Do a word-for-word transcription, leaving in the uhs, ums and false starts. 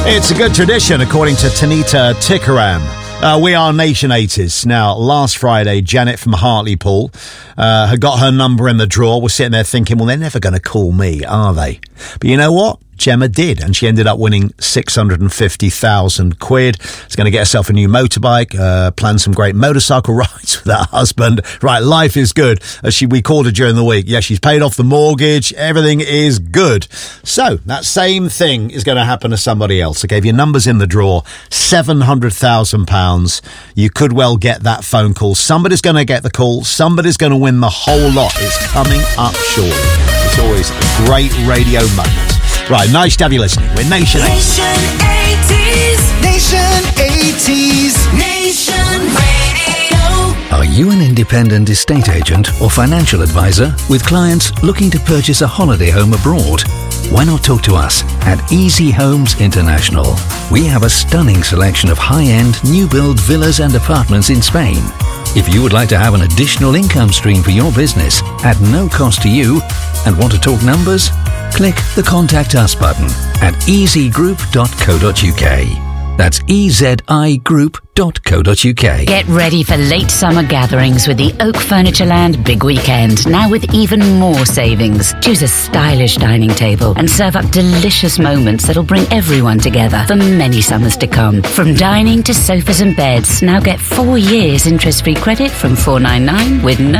It's a good tradition, according to Tanita Tikaram. Uh, we are Nation eighties. Now, last Friday, Janet from Hartlepool uh, had got her number in the drawer. We're sitting there thinking, well, they're never going to call me, are they? But you know what? Gemma did, and she ended up winning six hundred fifty thousand quid. She's going to get herself a new motorbike, uh, plan some great motorcycle rides with her husband. Right, life is good. As she, we called her during the week. Yeah, she's paid off the mortgage. Everything is good. So, that same thing is going to happen to somebody else. I gave you numbers in the drawer, seven hundred thousand pounds. You could well get that phone call. Somebody's going to get the call. Somebody's going to win the whole lot. It's coming up shortly. It's always a great radio moment. Right, nice to have you listening. We're Nation eighties. Nation eighties. Nation eighties. Nation Radio. Are you an independent estate agent or financial advisor with clients looking to purchase a holiday home abroad? Why not talk to us at Easy Homes International? We have a stunning selection of high-end, new-build villas and apartments in Spain. If you would like to have an additional income stream for your business at no cost to you and want to talk numbers, click the Contact Us button at easy group dot co dot uk. That's e z i group dot co dot uk. Get ready for late summer gatherings with the Oak Furnitureland Big Weekend, now with even more savings. Choose a stylish dining table and serve up delicious moments that'll bring everyone together for many summers to come. From dining to sofas and beds, now get four years interest-free credit from four ninety-nine with no